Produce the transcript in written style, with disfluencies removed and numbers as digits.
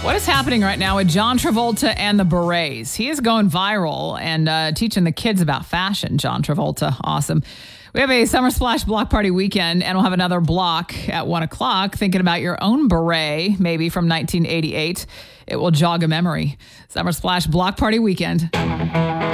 What is happening right now with John Travolta and the berets? He is going viral and teaching the kids about fashion. John Travolta, awesome. We have a Summer Splash block party weekend, and we'll have another block at 1 o'clock. Thinking about your own beret, maybe from 1988. It will jog a memory. Summer Splash block party weekend.